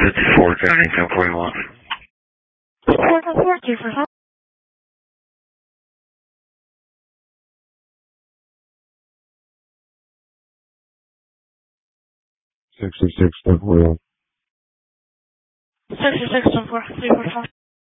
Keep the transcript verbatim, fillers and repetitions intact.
fifty-four, County ten forty-one. four ten four two for help. sixty-six ten forty-one. sixty-six ten four three four five.